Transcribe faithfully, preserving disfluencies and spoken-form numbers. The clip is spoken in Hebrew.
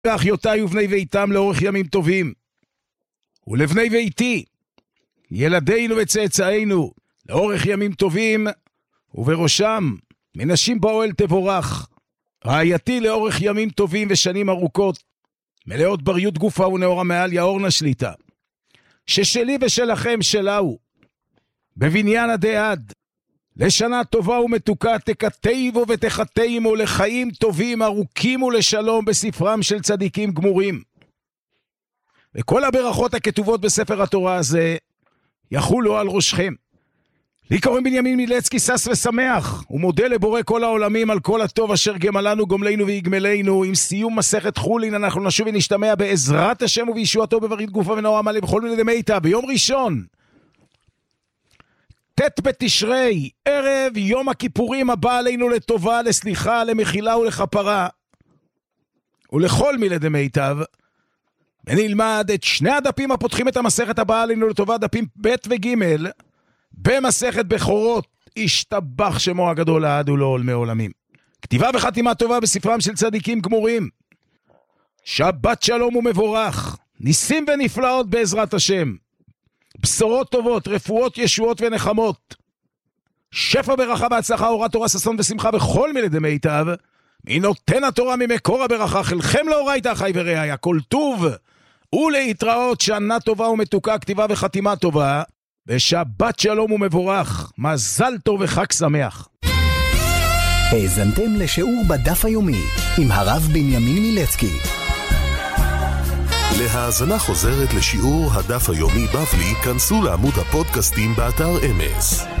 ואחיותיי ובני ביתם לאורך ימים טובים, ולבני ביתי, ילדינו וצאצאינו, לאורך ימים טובים, ובראשם מנשים באוהל תבורך, רעייתי לאורך ימים טובים ושנים ארוכות, מלאות בריות גופה ונאורה מעל יאורנה שליטה, ששלי ושלכם שלהו, בבניין הדעד, לשנה טובה ומתוקה תכתיבו ותחתימו לחיים טובים ארוכים ולשלום בספרם של צדיקים גמורים. וכל הברכות הכתובות בספר התורה הזה יחולו על ראשכם. לי קוראים בנימין מילצקי, שש ושמח, ומודה לבורא כל העולמים על כל הטוב אשר גמלנו גומלנו ויגמלנו. עם סיום מסכת חולין אנחנו נשוב ונשתמע בעזרת השם ובישועתו בברית גופה ונאורה מלא בכל מיני דמיתה ביום ראשון ת' בתשרי, ערב יום הכיפורים הבא עלינו לטובה, לסליחה, למחילה ולכפרה, ולכל מילי דמיטב. ונלמד את שני הדפים הפותחים את המסכת הבאה עלינו לטובה, דפים ב' וג' במסכת בכורות, השתבח שמו הגדול לעד ולעולמי עולמים. כתיבה וחתימה טובה בספרם של צדיקים גמורים. שבת שלום ומבורך, ניסים ונפלאות בעזרת השם, בשורות טובות, רפואות, ישועות ונחמות, שפע ברכה בהצלחה, אורת תורה, ששון ושמחה בכל מילי דמיטב, מנותן התורה ממקור הברכה, חלכם לאורייתא אחי ורעי, כל טוב ולהתראות, שנה טובה ומתוקה, כתיבה וחתימה טובה, ושבת שלום ומבורך, מזל טוב וחג שמח. האזנתם לשיעור בדף היומי עם הרב בנימין מילצקי. להאזנה חוזרת לשיעור הדף היומי בבלי, כנסו לעמוד הפודקאסטים באתר אמס.